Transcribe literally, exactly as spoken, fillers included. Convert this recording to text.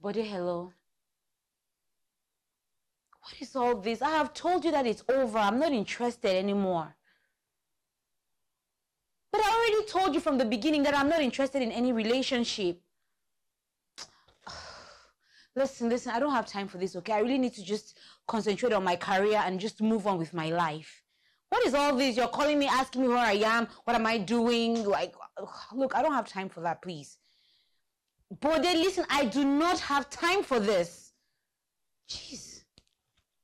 Bode, hello. What is all this? I have told you that it's over. I'm not interested anymore. But I already told you from the beginning that I'm not interested in any relationship. Listen, listen, I don't have time for this, okay? I really need to just concentrate on my career and just move on with my life. What is all this? You're calling me, asking me where I am, what am I doing? Like, look, I don't have time for that, please. Bode, listen, I do not have time for this. Jeez.